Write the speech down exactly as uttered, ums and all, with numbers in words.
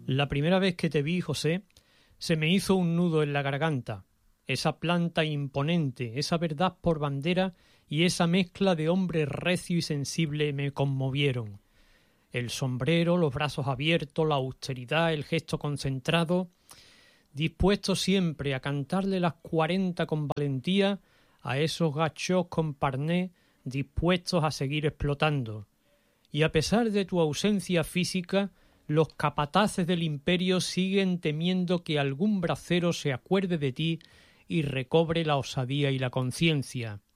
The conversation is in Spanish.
La primera vez que te vi, José, se me hizo un nudo en la garganta. Esa planta imponente, esa verdad por bandera y esa mezcla de hombre recio y sensible me conmovieron. El sombrero, los brazos abiertos, la austeridad, el gesto concentrado, dispuesto siempre a cantarle las cuarenta con valentía a esos gachos con parné dispuestos a seguir explotando. Y a pesar de tu ausencia física, los capataces del imperio siguen temiendo que algún bracero se acuerde de ti y recobre la osadía y la conciencia.